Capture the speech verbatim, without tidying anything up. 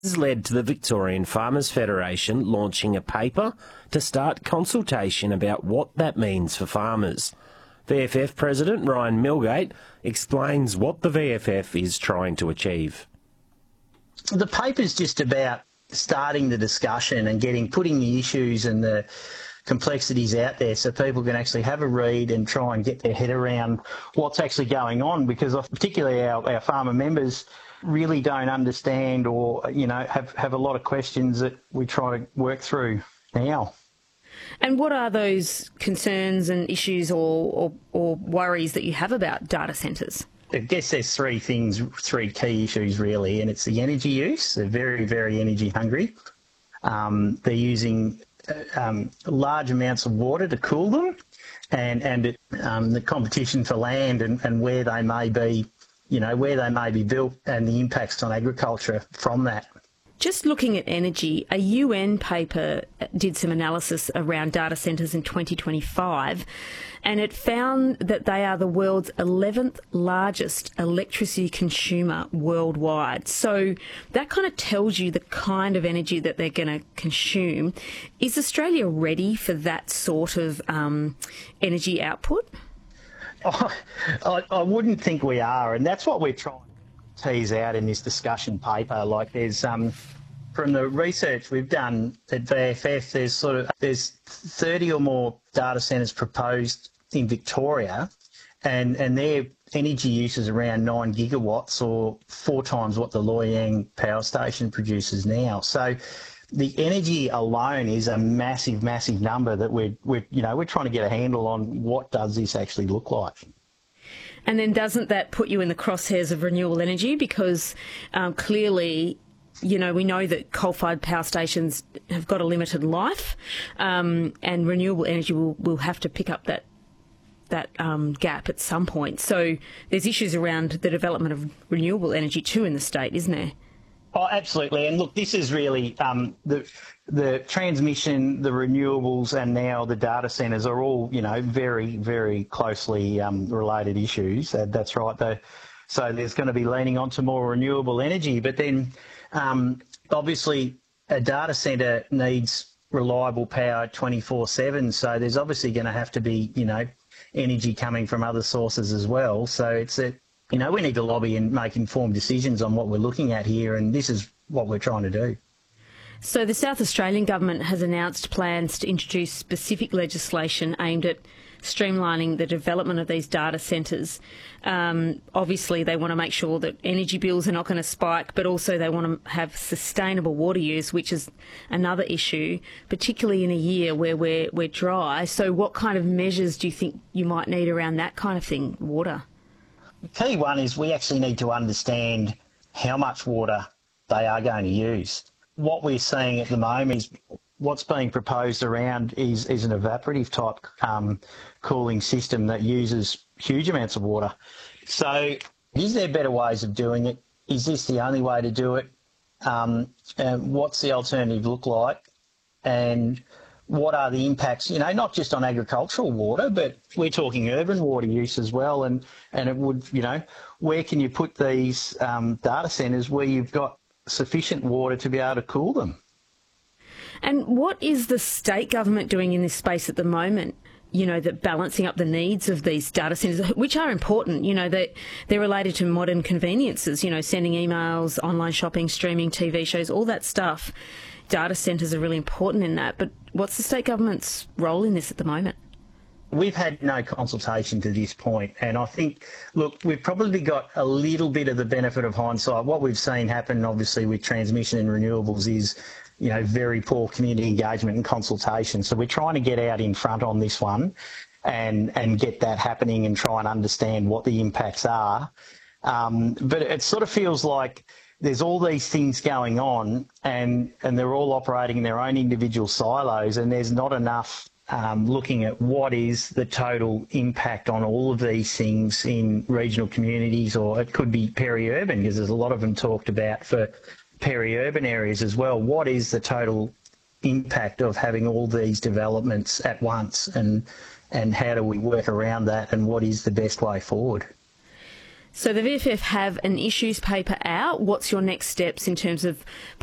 This has led to the Victorian Farmers Federation launching a paper to start consultation about what that means for farmers. V F F President Ryan Milgate explains what the V F F is trying to achieve. The paper's just about starting the discussion and getting putting the issues and the complexities out there so people can actually have a read and try and get their head around what's actually going on, because particularly our, our farmer members really don't understand or, you know, have, have a lot of questions that we try to work through now. And what are those concerns and issues or, or, or worries that you have about data centres? I guess there's three things, three key issues really, and it's the energy use. They're very, very energy hungry. Um, they're using um, large amounts of water to cool them, and, and it, um, the competition for land and, and where they may be, you know, where they may be built and the impacts on agriculture from that. Just looking at energy, a U N paper did some analysis around data centres in twenty twenty-five, and it found that they are the world's eleventh largest electricity consumer worldwide. So that kind of tells you the kind of energy that they're going to consume. Is Australia ready for that sort of um, energy output? Oh, I, I wouldn't think we are, and that's what we're trying to tease out in this discussion paper. Like, there's um, from the research we've done at V F F, there's sort of there's thirty or more data centres proposed in Victoria, and and their energy use is around nine gigawatts, or four times what the Loy Yang power station produces now. So the energy alone is a massive, massive number that we're, we're, you know, we're trying to get a handle on what does this actually look like. And then doesn't that put you in the crosshairs of renewable energy? Because um, clearly, you know, we know that coal-fired power stations have got a limited life, um, and renewable energy will, will have to pick up that that um, gap at some point. So there's issues around the development of renewable energy too in the state, isn't there? Oh, absolutely. And look, this is really um, the the transmission, the renewables, and now the data centres are all, you know, very, very closely um, related issues. Uh, that's right. The, so there's going to be leaning onto more renewable energy. But then, um, obviously, a data centre needs reliable power twenty-four seven. So there's obviously going to have to be, you know, energy coming from other sources as well. So it's a You know, we need to lobby and make informed decisions on what we're looking at here, and this is what we're trying to do. So the South Australian government has announced plans to introduce specific legislation aimed at streamlining the development of these data centres. Um, obviously, they want to make sure that energy bills are not going to spike, but also they want to have sustainable water use, which is another issue, particularly in a year where we're, we're dry. So what kind of measures do you think you might need around that kind of thing, water? The key one is we actually need to understand how much water they are going to use. What we're seeing at the moment is what's being proposed around is, is an evaporative type um, cooling system that uses huge amounts of water. So is there better ways of doing it? Is this the only way to do it? Um, and what's the alternative look like? And what are the impacts, you know, not just on agricultural water, but we're talking urban water use as well. And, and it would, you know, where can you put these um, data centres where you've got sufficient water to be able to cool them? And what is the state government doing in this space at the moment? You know, that balancing up the needs of these data centres, which are important, you know, that they're related to modern conveniences, you know, sending emails, online shopping, streaming T V shows, all that stuff. Data centres are really important in that. But what's the state government's role in this at the moment? We've had no consultation to this point, and I think, look, we've probably got a little bit of the benefit of hindsight. What we've seen happen, obviously, with transmission and renewables is, you know, very poor community engagement and consultation. So we're trying to get out in front on this one and, and get that happening and try and understand what the impacts are. Um, but it sort of feels like there's all these things going on, and, and they're all operating in their own individual silos, and there's not enough um, looking at what is the total impact on all of these things in regional communities, or it could be peri-urban, because there's a lot of them talked about for peri-urban areas as well. What is the total impact of having all these developments at once, and, and how do we work around that, and what is the best way forward? So the V F F have an issues paper out. What's your next steps in terms of